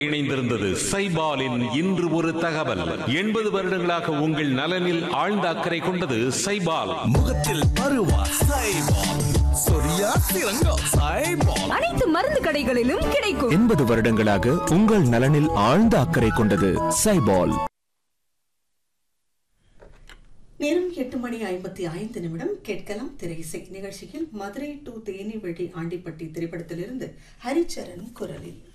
இணைந்திருந்தது சைபாலின் இன்று ஒரு தகவல். 80 வருடங்களாக உங்கள் நலனில் ஆழ்ந்த அக்கறை கொண்டது சைபால். முகத்தில் பருவா சைபால், சொரியா சிறங்கா சைபால், அனைத்து மருந்து கடைகளிலும் கிடைக்கும். 80 வருடங்களாக உங்கள் நலனில் ஆழ்ந்த அக்கறை கொண்டது சைபால். நேரம் 8:55 கேட்கலாம் திரையிசை நிகழ்ச்சியில் மதுரை டு தேனி வழி ஆண்டிப்பட்டி திரைப்படத்திலிருந்து ஹரிச்சரன் குரலில்.